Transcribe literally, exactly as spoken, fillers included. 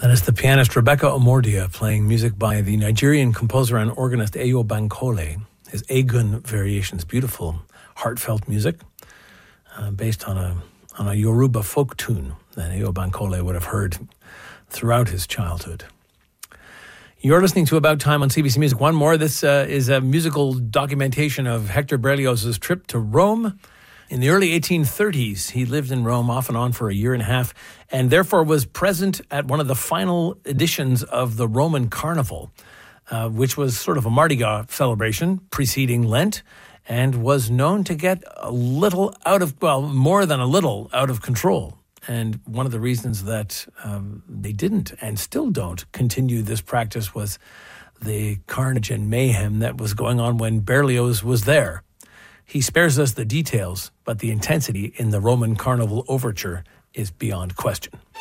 That is the pianist Rebecca Omordia playing music by the Nigerian composer and organist Eyo Bankole. His Egun Variations, beautiful, heartfelt music uh, based on a on a Yoruba folk tune that Eyo Bankole would have heard throughout his childhood. You're listening to About Time on C B C Music. One more. This uh, is a musical documentation of Hector Berlioz' trip to Rome. In the early eighteen thirties, he lived in Rome off and on for a year and a half, and therefore was present at one of the final editions of the Roman Carnival, uh, which was sort of a Mardi Gras celebration preceding Lent, and was known to get a little out of, well, more than a little out of control. And one of the reasons that um, they didn't and still don't continue this practice was the carnage and mayhem that was going on when Berlioz was there. He spares us the details, but the intensity in the Roman Carnival overture is beyond question.